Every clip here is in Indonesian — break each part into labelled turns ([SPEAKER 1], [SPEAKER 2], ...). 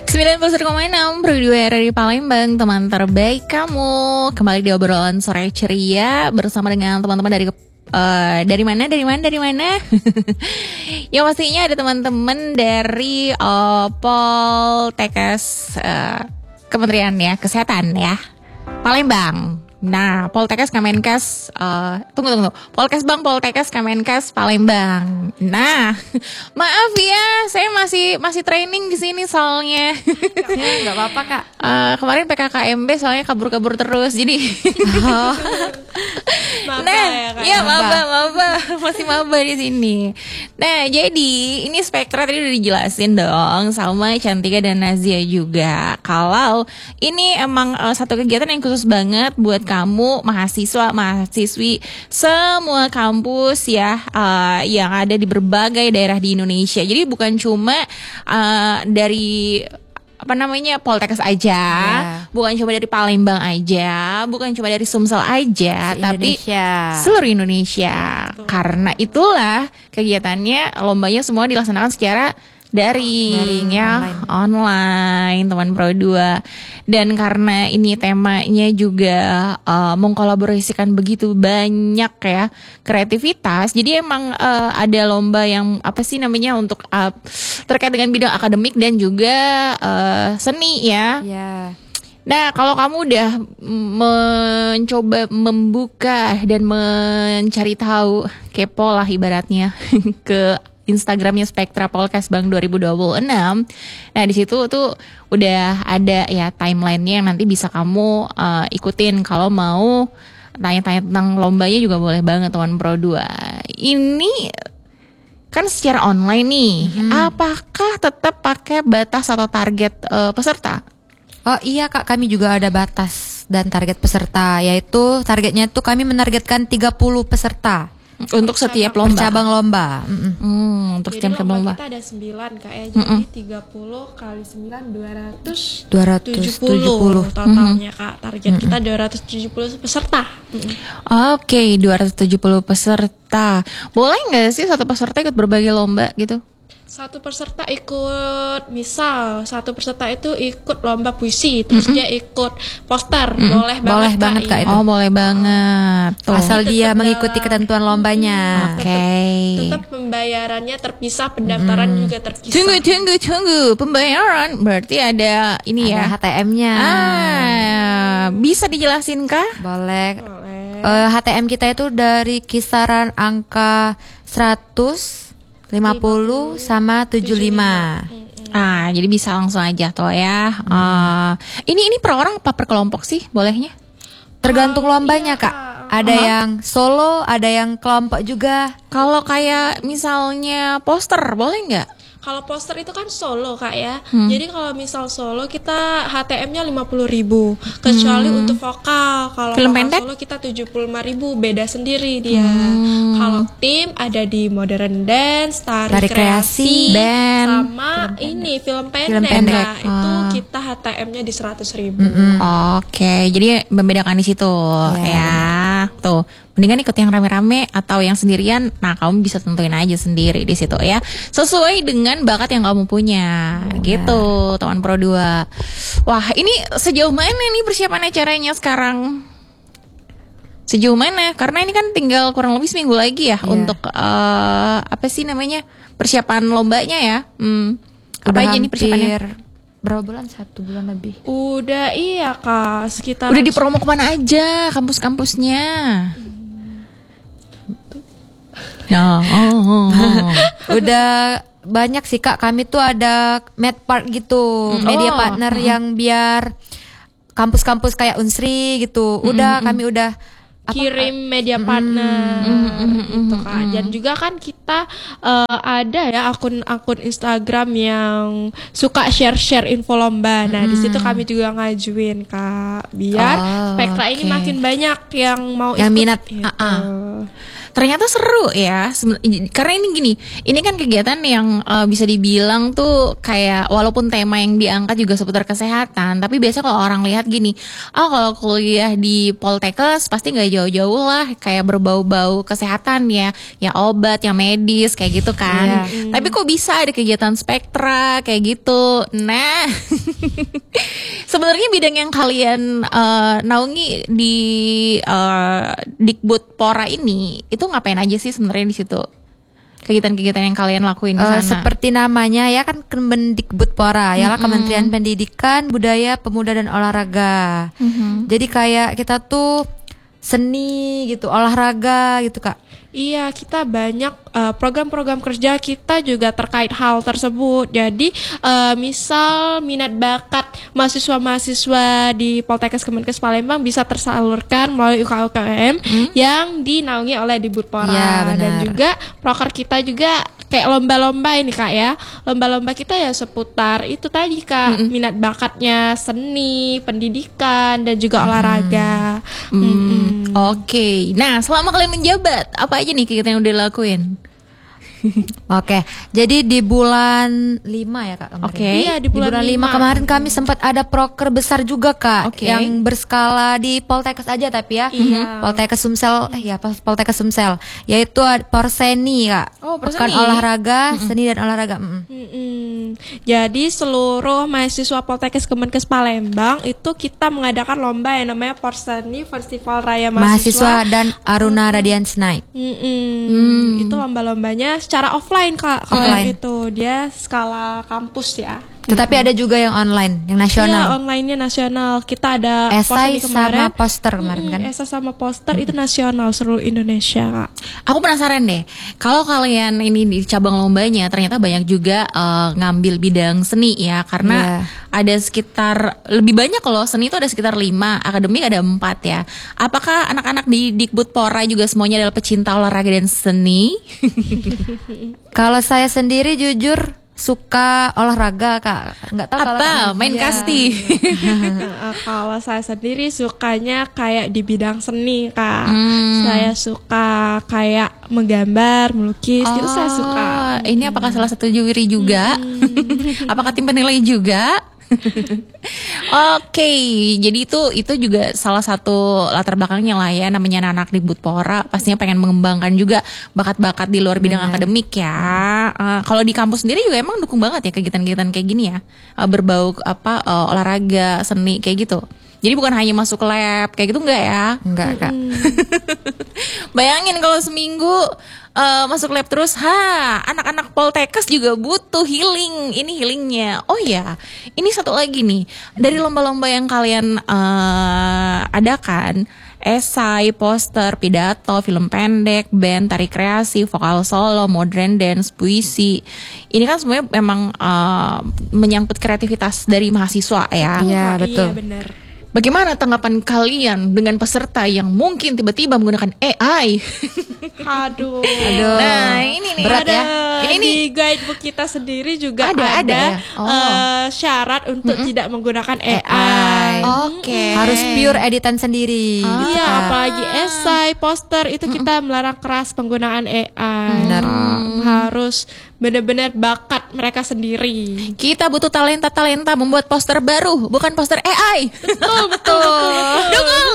[SPEAKER 1] 90,6 Berdua dari Palembang, teman terbaik kamu. Kembali di obrolan sore ceria bersama dengan teman-teman dari mana? Ya pastinya ada teman-teman dari Poltekkes Kementerian ya Kesehatan ya Palembang. Nah, Poltekkes Kemenkes tunggu. Poltekkes Kemenkes Palembang. Nah, maaf ya, saya masih training di sini soalnya.
[SPEAKER 2] Enggak apa-apa, Kak.
[SPEAKER 1] Kemarin PKKMB soalnya kabur terus. Jadi maba. Masih maba di sini. Nah, jadi ini Spektra tadi udah dijelasin dong sama Cantika dan Nazia juga. Kalau ini emang satu kegiatan yang khusus banget buat kamu mahasiswi semua kampus ya yang ada di berbagai daerah di Indonesia. Jadi bukan cuma dari Poltekkes aja, bukan cuma dari Palembang aja, bukan cuma dari Sumsel aja, tapi seluruh Indonesia. Karena itulah kegiatannya, lombanya semua dilaksanakan secara daring ya, online teman Pro 2. Dan karena ini temanya juga mengkolaborasikan begitu banyak ya kreativitas, jadi emang ada lomba yang untuk terkait dengan bidang akademik dan juga seni ya. Nah, kalau kamu udah mencoba membuka dan mencari tahu, kepo lah ibaratnya ke Instagramnya Spektra Polkes Bang 2026. Nah, di situ tuh udah ada ya timelinenya yang nanti bisa kamu ikutin. Kalau mau tanya-tanya tentang lombanya juga boleh banget teman Pro 2. Ini kan secara online nih. Apakah tetap pakai batas atau target peserta?
[SPEAKER 2] Oh iya, Kak, kami juga ada batas dan target peserta, yaitu targetnya tuh kami menargetkan 30 peserta.
[SPEAKER 1] Untuk setiap lomba.
[SPEAKER 2] Cabang lomba.
[SPEAKER 1] Untuk setiap lomba.
[SPEAKER 3] Kita ada 9 Kak ya. Jadi 30 kali 9 270 totalnya Kak. Target kita 270 peserta.
[SPEAKER 1] Oke, 270 peserta. Boleh nggak sih satu peserta ikut berbagai lomba gitu?
[SPEAKER 3] Satu peserta itu ikut lomba puisi, terus dia ikut poster, boleh banget Kak
[SPEAKER 1] itu. Oh, boleh banget. Tuh.
[SPEAKER 2] Asal dia mengikuti ketentuan lombanya.
[SPEAKER 1] Oke.
[SPEAKER 3] Tetap pembayarannya terpisah, pendaftaran juga terpisah.
[SPEAKER 1] Tunggu. Pembayaran berarti ada ini
[SPEAKER 2] ada
[SPEAKER 1] ya.
[SPEAKER 2] HTM-nya.
[SPEAKER 1] Bisa dijelasin kah?
[SPEAKER 2] Boleh. HTM kita itu dari kisaran angka 150 sama 75.
[SPEAKER 1] Jadi bisa langsung aja tuh ya. Ini per orang apa per kelompok sih bolehnya?
[SPEAKER 2] Tergantung lombanya, Kak. Ada yang solo, ada yang kelompok juga.
[SPEAKER 1] Kalau kayak misalnya poster boleh nggak?
[SPEAKER 3] Kalau poster itu kan solo Kak ya. Jadi kalau misal solo kita HTM-nya 50.000. Kecuali untuk vokal. Kalau
[SPEAKER 1] film
[SPEAKER 3] vokal
[SPEAKER 1] pendek
[SPEAKER 3] solo kita 75.000, beda sendiri dia. Kalau tim ada di modern dance, tari kreasi,
[SPEAKER 1] band,
[SPEAKER 3] sama film pendek. Nah, itu kita HTM-nya di 100.000.
[SPEAKER 1] Oke, jadi membedakan di situ ya. Tuh, mendingan ikut yang rame-rame atau yang sendirian. Nah, kamu bisa tentuin aja sendiri di situ ya. Sesuai dengan bakat yang kamu punya. Gitu, teman Pro 2. Wah, ini sejauh mana nih persiapan acaranya sekarang? Sejauh mana? Karena ini kan tinggal kurang lebih seminggu lagi ya untuk persiapan lombanya ya. Apa aja nih persiapannya?
[SPEAKER 2] Berapa bulan? 1 bulan lebih.
[SPEAKER 3] Udah iya Kak, sekitar.
[SPEAKER 1] Udah dipromo kemana aja kampus-kampusnya?
[SPEAKER 2] Udah banyak sih Kak. Kami tuh ada Medpart gitu, media partner yang biar kampus-kampus kayak Unsri gitu. Kami udah
[SPEAKER 3] kirim media partner gitu Kak. Dan juga kan kita ada ya akun Instagram yang suka share info lomba. Nah, di situ kami juga ngajuin Kak, biar Spektra ini makin banyak yang mau
[SPEAKER 2] yang
[SPEAKER 3] ikut
[SPEAKER 2] minat.
[SPEAKER 3] gitu.
[SPEAKER 1] Ternyata seru ya, karena ini gini, ini kan kegiatan yang bisa dibilang tuh kayak walaupun tema yang diangkat juga seputar kesehatan, tapi biasa kalau orang lihat gini, kalau kuliah di Poltekkes pasti nggak jauh-jauh lah, kayak berbau-bau kesehatan ya obat, yang medis kayak gitu kan. Tapi kok bisa ada kegiatan spektra kayak gitu. Nah, sebenarnya bidang yang kalian naungi di Dikbudpora ini itu ngapain aja sih sebenarnya di situ? Kegiatan-kegiatan yang kalian lakuin di sana?
[SPEAKER 2] Seperti namanya ya kan Kemendikbudpora, yalah Kementerian Pendidikan, Budaya, Pemuda dan Olahraga. Jadi kayak kita tuh seni gitu, olahraga gitu Kak.
[SPEAKER 3] Iya, kita banyak program-program kerja kita juga terkait hal tersebut. Jadi misal minat bakat mahasiswa-mahasiswa di Poltekkes Kemenkes Palembang bisa tersalurkan melalui UKM yang dinaungi oleh Dikbudpora.
[SPEAKER 2] Ya,
[SPEAKER 3] dan juga proker kita juga kayak lomba-lomba ini Kak ya. Lomba-lomba kita ya seputar itu tadi Kak, minat bakatnya seni, pendidikan dan juga olahraga.
[SPEAKER 1] Oke. Nah, selama kalian menjabat, apa aja nih kegiatan yang udah dilakuin?
[SPEAKER 2] Oke, jadi di bulan 5 ya Kak kemarin.
[SPEAKER 1] Oke.
[SPEAKER 3] Iya,
[SPEAKER 2] Di bulan 5 kemarin kami sempat ada proker besar juga Kak,
[SPEAKER 1] Oke.
[SPEAKER 2] yang berskala di Poltekkes aja tapi ya.
[SPEAKER 3] Iya.
[SPEAKER 2] Poltekkes Sumsel, Poltekkes Sumsel, yaitu Porseni Kak.
[SPEAKER 1] Oh,
[SPEAKER 2] Pekan
[SPEAKER 1] Porseni.
[SPEAKER 2] olahraga, seni dan olahraga.
[SPEAKER 3] Jadi seluruh mahasiswa Poltekkes Kemenkes Palembang itu kita mengadakan lomba yang namanya Porseni Festival Raya
[SPEAKER 2] Mahasiswa
[SPEAKER 3] Mahasiswa.
[SPEAKER 2] dan Aruna Radiance Night.
[SPEAKER 3] Itu lomba-lombanya secara offline Kak. Kalau
[SPEAKER 2] Offline.
[SPEAKER 3] itu dia skala kampus ya.
[SPEAKER 2] Tetapi ada juga yang online, yang
[SPEAKER 3] Iya,
[SPEAKER 2] nasional.
[SPEAKER 3] online-nya nasional. Kita ada
[SPEAKER 2] Esai
[SPEAKER 3] Porseni kemarin.
[SPEAKER 2] sama poster kemarin kan.
[SPEAKER 3] Esai sama poster itu nasional seluruh Indonesia Kak.
[SPEAKER 1] Aku penasaran deh, kalau kalian ini di cabang lombanya ternyata banyak juga ngambil bidang seni ya, karena ada sekitar lebih banyak kalau seni itu ada sekitar 5, akademik ada 4 ya. Apakah anak-anak di Dikbudpora juga semuanya adalah pecinta olahraga dan seni?
[SPEAKER 2] Kalau saya sendiri jujur suka olahraga Kak. Nggak tahu kalau
[SPEAKER 1] Apa? Main
[SPEAKER 2] Iya.
[SPEAKER 1] kasti?
[SPEAKER 3] Kalau saya sendiri sukanya kayak di bidang seni Kak. Saya suka kayak menggambar, melukis, itu saya suka.
[SPEAKER 1] Ini apakah salah satu juri juga? Apakah tim penilai juga? Oke, jadi itu juga salah satu latar belakangnya lah ya, namanya anak Dikbudpora pastinya pengen mengembangkan juga bakat-bakat di luar bidang akademik ya. Kalau di kampus sendiri juga emang dukung banget ya kegiatan-kegiatan kayak gini ya, berbau olahraga, seni kayak gitu. Jadi bukan hanya masuk lab kayak gitu enggak ya?
[SPEAKER 2] Enggak Kak.
[SPEAKER 1] Bayangin kalau seminggu masuk lab terus, anak-anak Poltekkes juga butuh healing. Ini healingnya. Oh ya, ini satu lagi nih, dari lomba-lomba yang kalian adakan, esai, poster, pidato, film pendek, band, tari kreasi, vokal solo, modern dance, puisi. Ini kan semuanya memang menyangkut kreativitas dari mahasiswa ya.
[SPEAKER 2] Iya, betul.
[SPEAKER 3] Iya benar.
[SPEAKER 1] Bagaimana tanggapan kalian dengan peserta yang mungkin tiba-tiba menggunakan AI?
[SPEAKER 3] Aduh.
[SPEAKER 1] Nah, ini nih
[SPEAKER 2] Berat ya.
[SPEAKER 1] Ini nih
[SPEAKER 3] Di guidebook kita sendiri juga
[SPEAKER 1] Ada
[SPEAKER 3] ada,
[SPEAKER 1] ya?
[SPEAKER 3] syarat untuk tidak menggunakan AI.
[SPEAKER 1] Oke.
[SPEAKER 2] Harus pure editan sendiri. gitu,
[SPEAKER 3] Iya,
[SPEAKER 2] Kak.
[SPEAKER 3] apalagi esai, poster itu kita melarang keras penggunaan AI.
[SPEAKER 2] Benar.
[SPEAKER 3] Harus benar-benar bakat mereka sendiri.
[SPEAKER 1] Kita butuh talenta-talenta membuat poster baru, bukan poster AI.
[SPEAKER 3] Betul.
[SPEAKER 1] Dukung.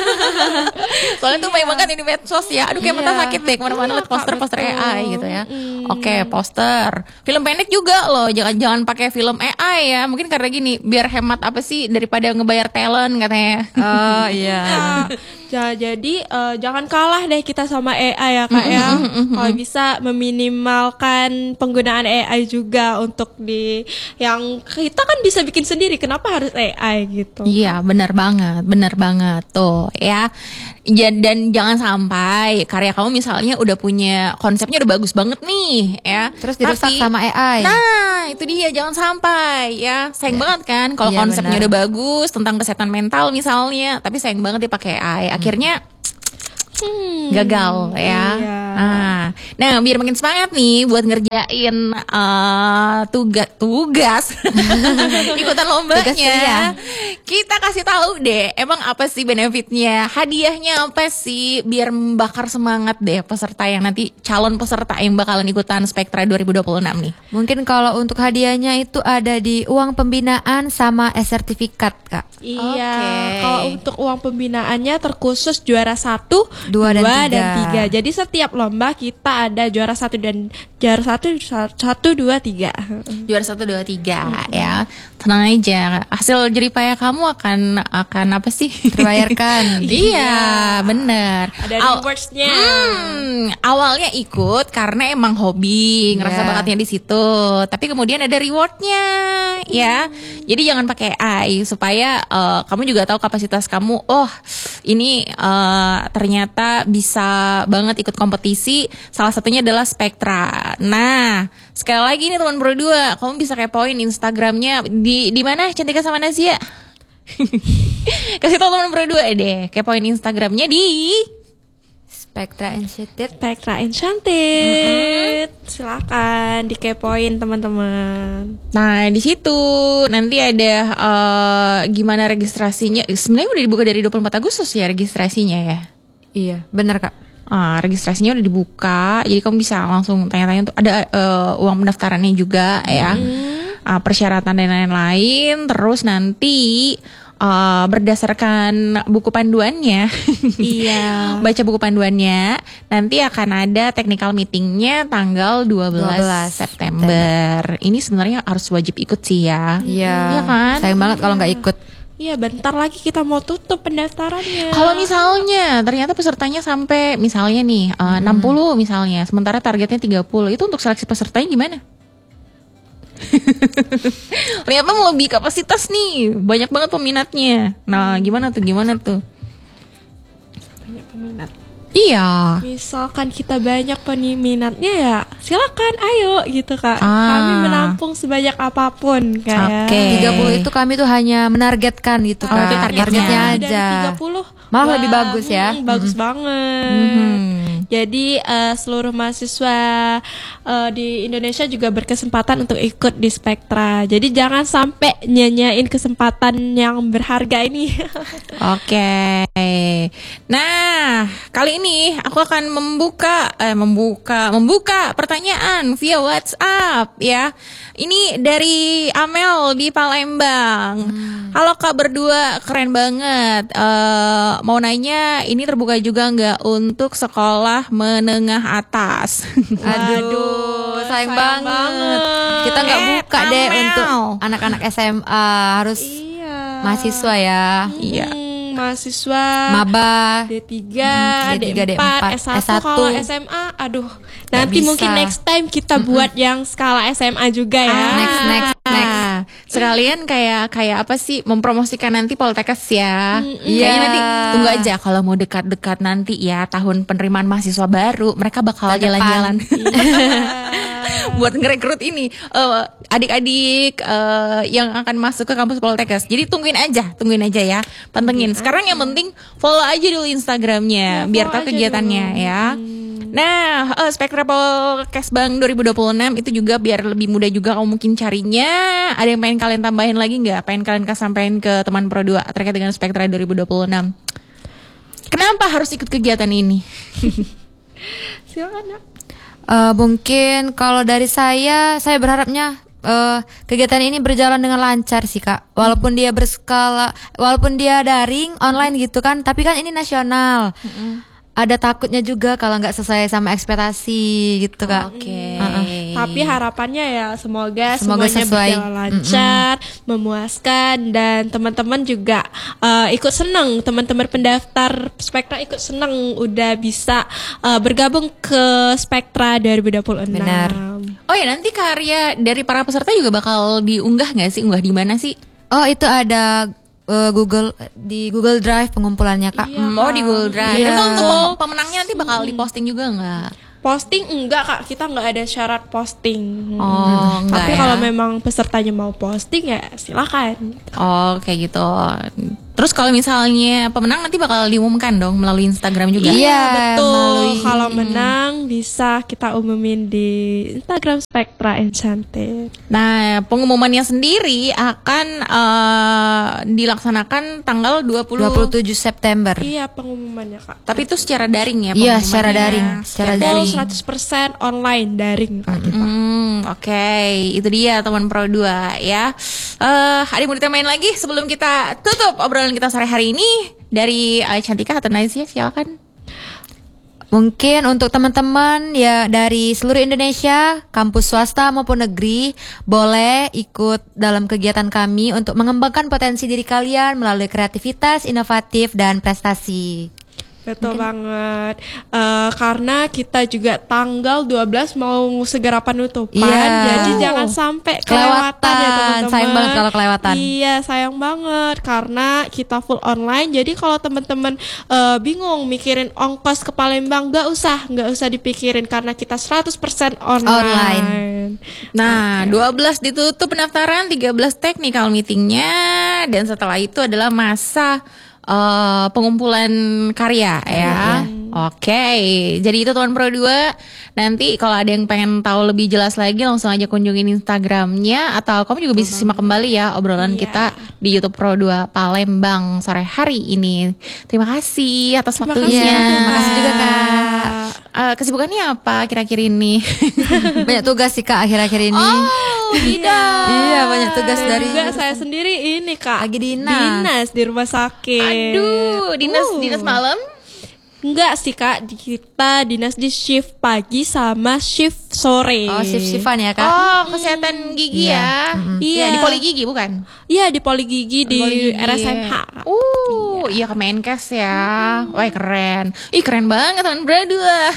[SPEAKER 1] Soalnya tuh banyak banget ini medsos ya. Aduh kayak mata sakit deh kemana-mana liat poster-poster AI gitu ya. Oke, poster. Film pendek juga loh. Jangan pakai film AI ya. Mungkin karena gini, biar hemat apa sih daripada ngebayar talent katanya.
[SPEAKER 2] Oh iya.
[SPEAKER 3] Jadi jangan kalah deh kita sama AI ya Kak ya. Kalau bisa meminimalkan penggunaan AI juga untuk di yang kita kan bisa bikin sendiri. Kenapa harus AI gitu?
[SPEAKER 1] Iya, benar banget tuh ya. Dan jangan sampai karya kamu misalnya udah punya konsepnya udah bagus banget nih ya.
[SPEAKER 2] Terus dirusak
[SPEAKER 1] Tapi-
[SPEAKER 2] sama AI.
[SPEAKER 1] Nah, itu dia, jangan sampai ya. Sayang banget kan kalau
[SPEAKER 2] Iya,
[SPEAKER 1] konsepnya
[SPEAKER 2] benar.
[SPEAKER 1] udah bagus tentang kesehatan mental misalnya, tapi sayang banget dipakai AI. Akhirnya gagal ya.
[SPEAKER 3] Iya.
[SPEAKER 1] Nah, biar makin semangat nih buat ngerjain tugas ikutan lombanya.
[SPEAKER 2] Tugas kuliah.
[SPEAKER 1] Kita kasih tahu deh, emang apa sih benefitnya, hadiahnya apa sih, biar membakar semangat deh peserta yang nanti calon peserta yang bakalan ikutan Spektra 2026 nih.
[SPEAKER 2] Mungkin kalau untuk hadiahnya itu ada di uang pembinaan sama sertifikat, Kak.
[SPEAKER 3] Iya,
[SPEAKER 1] Oke.
[SPEAKER 3] kalau untuk uang pembinaannya terkhusus juara 1,
[SPEAKER 2] Dua dan
[SPEAKER 3] 2 dan
[SPEAKER 2] tiga.
[SPEAKER 3] 3. Jadi setiap lomba kita ada juara 1 dan juara 1 2 3.
[SPEAKER 1] Juara 1, 2, 3 ya. Tenang aja, hasil jeripaya kamu akan apa sih?
[SPEAKER 2] Terbayarkan.
[SPEAKER 1] Iya, bener.
[SPEAKER 3] Ada rewards-nya.
[SPEAKER 1] Awalnya ikut karena emang hobi, ngerasa
[SPEAKER 2] Iya.
[SPEAKER 1] bakatnya di situ. Tapi kemudian ada rewardnya, ya. Jadi jangan pakai AI supaya kamu juga tahu kapasitas kamu. Oh, ini ternyata bisa banget ikut kompetisi. Salah satunya adalah Spektra. Nah, sekali lagi nih teman berdua, kamu bisa kepoin Instagramnya di mana Cantika sama Nazia. Kasih tau teman berdua deh, kepoin Instagramnya di
[SPEAKER 2] Spektra Institute.
[SPEAKER 3] Spektra Enchanted. Silakan dikepoin teman-teman.
[SPEAKER 1] Nah, di situ nanti ada gimana registrasinya. Sebenarnya udah dibuka dari 24 Agustus ya registrasinya ya.
[SPEAKER 2] Iya, benar, Kak.
[SPEAKER 1] Registrasinya udah dibuka, jadi kamu bisa langsung tanya-tanya untuk ada uang pendaftarannya juga ya, persyaratan dan lain-lain. Terus nanti berdasarkan buku panduannya,
[SPEAKER 3] Iya.
[SPEAKER 1] baca buku panduannya, nanti akan ada technical meetingnya tanggal 12 September. Ini sebenarnya harus wajib ikut sih ya.
[SPEAKER 2] Iya.
[SPEAKER 1] kan?
[SPEAKER 2] Sayang banget kalau nggak ikut.
[SPEAKER 3] Iya, bentar lagi kita mau tutup pendaftarannya.
[SPEAKER 1] Kalau misalnya ternyata pesertanya sampai misalnya nih 60 misalnya, sementara targetnya 30, itu untuk seleksi pesertanya gimana? Ternyata melebihi kapasitas nih, banyak banget peminatnya. Nah, gimana tuh?
[SPEAKER 3] banyak peminat.
[SPEAKER 1] Iya.
[SPEAKER 3] Misalkan kita banyak peminatnya ya, silakan ayo gitu Kak. Kami menampung sebanyak apapun kayak.
[SPEAKER 1] Oke.
[SPEAKER 2] 30 itu kami tuh hanya menargetkan gitu,
[SPEAKER 1] Oh,
[SPEAKER 2] Kak.
[SPEAKER 1] itu targetnya
[SPEAKER 2] aja.
[SPEAKER 3] 30
[SPEAKER 2] Malah lebih bagus ya.
[SPEAKER 3] Bagus banget. Jadi seluruh mahasiswa di Indonesia juga berkesempatan untuk ikut di Spektra. Jadi jangan sampai nyanyain kesempatan yang berharga ini.
[SPEAKER 1] Oke. Nah, kali ini aku akan membuka pertanyaan via WhatsApp ya. Ini dari Amel di Palembang. Halo Kak berdua, keren banget. Mau nanya, ini terbuka juga nggak untuk sekolah menengah atas?
[SPEAKER 2] Aduh, sayang banget. Kita nggak buka deh
[SPEAKER 1] Amel.
[SPEAKER 2] untuk anak-anak SMA, harus
[SPEAKER 3] Iya.
[SPEAKER 2] mahasiswa ya.
[SPEAKER 1] Iya.
[SPEAKER 3] Mahasiswa
[SPEAKER 2] Maba.
[SPEAKER 3] D3,
[SPEAKER 2] D3,
[SPEAKER 3] D4,
[SPEAKER 2] D4,
[SPEAKER 3] S1. Kalau SMA, aduh, nanti
[SPEAKER 2] bisa.
[SPEAKER 3] mungkin next time kita buat yang skala SMA juga ya.
[SPEAKER 2] Next.
[SPEAKER 1] Sekalian kayak apa sih, mempromosikan nanti Poltekkes ya.
[SPEAKER 2] Iya.
[SPEAKER 1] Kayaknya nanti tunggu aja kalau mau dekat-dekat nanti ya tahun penerimaan mahasiswa baru, mereka bakal
[SPEAKER 2] Tahun depan.
[SPEAKER 1] jalan-jalan. Buat ngerekrut ini adik-adik yang akan masuk ke kampus Poltekkes. Jadi tungguin aja ya, pantengin. Sekarang yang penting follow aja dulu Instagramnya, biar tahu
[SPEAKER 3] follow aja
[SPEAKER 1] kegiatannya
[SPEAKER 3] dulu.
[SPEAKER 1] ya. Nah, Spektra Poltekkes Bank 2026 itu juga biar lebih mudah juga kamu mungkin carinya. Ada yang pengen kalian tambahin lagi nggak? Pengen kalian sampaikan ke teman Pro 2 terkait dengan Spektra 2026? Kenapa harus ikut kegiatan ini?
[SPEAKER 3] Silakan, Nak.
[SPEAKER 2] Mungkin kalau dari saya berharapnya kegiatan ini berjalan dengan lancar sih, Kak. Walaupun dia walaupun dia daring online gitu kan, tapi kan ini nasional. Ada takutnya juga kalau nggak sesuai sama ekspektasi gitu, Kak.
[SPEAKER 1] Oke.
[SPEAKER 3] Tapi harapannya ya semoga
[SPEAKER 2] Semoga
[SPEAKER 3] semuanya
[SPEAKER 2] sesuai.
[SPEAKER 3] berjalan lancar, memuaskan, dan teman-teman juga ikut seneng. Teman-teman pendaftar Spektra ikut seneng udah bisa bergabung ke Spektra 2026.
[SPEAKER 2] Benar.
[SPEAKER 1] Oh ya, nanti karya dari para peserta juga bakal diunggah nggak sih? Unggah di mana sih?
[SPEAKER 2] Oh, itu ada di Google Drive pengumpulannya, Kak.
[SPEAKER 3] Iya.
[SPEAKER 1] Oh, di Google Drive.
[SPEAKER 2] Iya.
[SPEAKER 1] Itu untuk pemenangnya nanti bakal diposting juga nggak?
[SPEAKER 3] Posting enggak Kak, kita nggak ada syarat posting.
[SPEAKER 1] Oh, enggak
[SPEAKER 3] Tapi
[SPEAKER 1] ya.
[SPEAKER 3] kalau memang pesertanya mau posting ya silakan.
[SPEAKER 1] Oh, kayak gitu. Terus kalau misalnya pemenang nanti bakal diumumkan dong melalui Instagram juga.
[SPEAKER 2] Iya,
[SPEAKER 3] betul.
[SPEAKER 2] melalui-
[SPEAKER 3] Kalau menang bisa kita umumin di Instagram Spectra Enchanted.
[SPEAKER 1] Nah, pengumumannya sendiri akan dilaksanakan tanggal
[SPEAKER 2] 27 September.
[SPEAKER 3] Iya, pengumumannya Kak.
[SPEAKER 1] Tapi itu secara daring ya
[SPEAKER 2] Iya,
[SPEAKER 1] pengumumannya?
[SPEAKER 2] secara daring, secara
[SPEAKER 3] Full
[SPEAKER 2] daring.
[SPEAKER 3] 100% online daring Kak.
[SPEAKER 1] Oke, itu dia teman Pro 2 ya. Ada yang mau ditambahin lagi sebelum kita tutup obrolan kita sore hari ini dari Cantika atau Nazia, silakan.
[SPEAKER 2] Mungkin untuk teman-teman ya dari seluruh Indonesia, kampus swasta maupun negeri, boleh ikut dalam kegiatan kami untuk mengembangkan potensi diri kalian melalui kreativitas, inovatif, dan prestasi.
[SPEAKER 3] Betul banget. Karena kita juga tanggal 12 mau segera penutupan.
[SPEAKER 2] Iya.
[SPEAKER 3] Jadi jangan sampai kelewatan ya teman-teman.
[SPEAKER 2] Sayang banget kalau kelewatan.
[SPEAKER 3] Iya, sayang banget karena kita full online. Jadi kalau teman-teman bingung mikirin ongkos ke Palembang, nggak usah dipikirin karena kita 100% online.
[SPEAKER 1] Nah, 12 ditutup pendaftaran, 13 technical meetingnya, dan setelah itu adalah masa pengumpulan karya ya. Oke, jadi itu teman Pro 2. Nanti kalau ada yang pengen tahu lebih jelas lagi, langsung aja kunjungin Instagramnya, atau kamu juga bisa simak kembali ya obrolan kita di YouTube Pro 2 Palembang sore hari ini. Terima kasih atas waktunya.
[SPEAKER 2] Terima kasih juga Kak.
[SPEAKER 1] Kesibukannya apa kira-kira ini?
[SPEAKER 2] Banyak tugas sih Kak akhir-akhir ini.
[SPEAKER 1] Oh, tidak.
[SPEAKER 2] Iya, banyak tugas dari
[SPEAKER 3] Juga saya sendiri ini Kak.
[SPEAKER 2] Lagi dinas.
[SPEAKER 3] di rumah sakit.
[SPEAKER 1] Aduh, dinas malam.
[SPEAKER 3] Enggak sih Kak, kita dinas di shift pagi sama shift sore.
[SPEAKER 2] Oh, shift-shiftan ya Kak.
[SPEAKER 1] Oh, kesehatan gigi ya. Iya, di Poli Gigi bukan?
[SPEAKER 3] Iya, di Poli Gigi di
[SPEAKER 1] Poli Gigi.
[SPEAKER 3] RSMH.
[SPEAKER 1] Iya, Kemenkes ya. Wah, keren. Ih, keren banget teman berdua.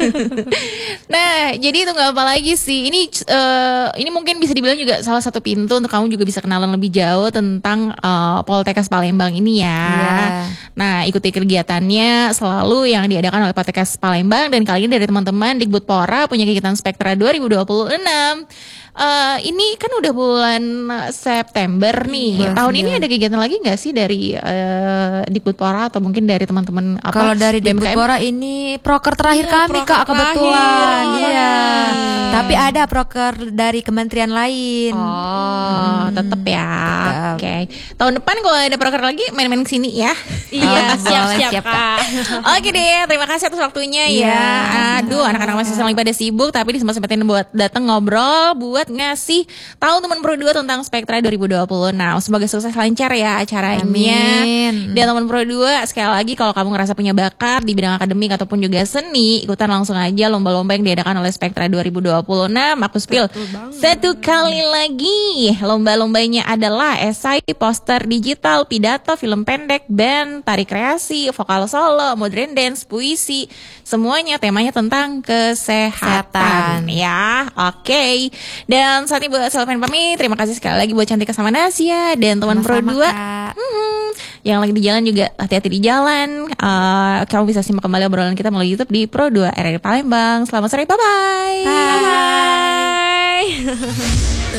[SPEAKER 1] Nah, jadi itu nggak apa lagi sih. Ini mungkin bisa dibilang juga salah satu pintu untuk kamu juga bisa kenalan lebih jauh tentang Poltekkes Palembang ini ya.
[SPEAKER 2] Iya.
[SPEAKER 1] Nah, ikuti kegiatannya selalu yang diadakan oleh Poltekkes Palembang, dan kali ini dari teman-teman Digbudpora punya kegiatan Spectra 2026. Ini kan udah bulan September nih. Tahun ini ada kegiatan lagi nggak sih dari Digbudpora atau mungkin dari teman-teman apa?
[SPEAKER 2] Kalau dari
[SPEAKER 1] BMKM?
[SPEAKER 2] Digbudpora ini proker terakhir
[SPEAKER 3] Iya,
[SPEAKER 2] kami
[SPEAKER 3] proker
[SPEAKER 2] Kak kebetulan.
[SPEAKER 3] terakhir.
[SPEAKER 2] Iya. Tapi ada proker dari kementerian lain.
[SPEAKER 1] Oh, tetep ya.
[SPEAKER 2] Tetep.
[SPEAKER 1] Oke. Tahun depan kalau ada proker lagi main-main ke sini ya.
[SPEAKER 3] Iya,
[SPEAKER 2] boleh,
[SPEAKER 3] siap-siap
[SPEAKER 2] siap, Kak.
[SPEAKER 3] Kak.
[SPEAKER 1] Oke deh, terima kasih atas waktunya ya.
[SPEAKER 2] Iya.
[SPEAKER 1] Aduh, anak-anak masih lagi pada sibuk, tapi disempat-sempatin buat datang ngobrol, buat ngasih tahu teman Pro 2 tentang Spectra 2020. Nah, semoga sukses lancar ya acaranya.
[SPEAKER 2] Amin.
[SPEAKER 1] Dan teman Pro 2, sekali lagi kalau kamu ngerasa punya bakat di bidang akademik ataupun juga seni, ikutan langsung aja lomba-lomba yang diadakan oleh Spectra 2026. Aku spill satu kali lagi. Lomba-lombanya adalah esai, poster digital, pidato, film pendek, band, tari kreasi, vokal solo, modern dance, puisi. Semuanya temanya tentang kesehatan ya. Oke. Dan saat ini buat Selvan pamit. Terima kasih sekali lagi buat Cantika sama Nasia dan teman Pro 2.
[SPEAKER 2] Sama-sama, Kak.
[SPEAKER 1] Yang lagi di jalan juga hati-hati di jalan. Kamu bisa simak kembali obrolan kita melalui YouTube di Pro 2 RRI Palembang. Selamat sore, bye-bye.
[SPEAKER 2] Bye.